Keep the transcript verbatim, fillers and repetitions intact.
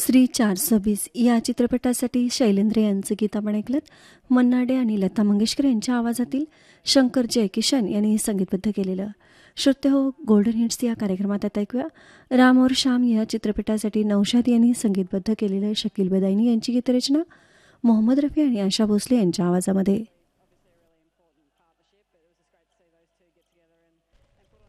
श्री चारसौ बीस या चित्रपटासाठी शैलेंद्र यांचं गीत आपण ऐकलं. मन्ना डे आणि लता मंगेशकर यांच्या आवाजातील शंकर जयकिशन यांनी संगीतबद्ध केलेलं. श्रोते हो, गोल्डन हिट्स या कार्यक्रमात आता ऐकूया राम और श्याम या चित्रपटासाठी नौशाद यांनी संगीतबद्ध केलेलं शकील बदायनी यांची गीतरचना मोहम्मद रफी आणि आशा भोसले यांच्या आवाजामध्ये.